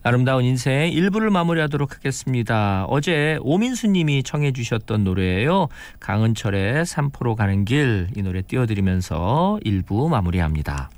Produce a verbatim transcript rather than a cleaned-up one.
아름다운 인생 일 부를 마무리하도록 하겠습니다. 어제 오민수 님이 청해 주셨던 노래예요. 강은철의 삼포로 가는 길, 이 노래 띄워드리면서 일 부 마무리합니다.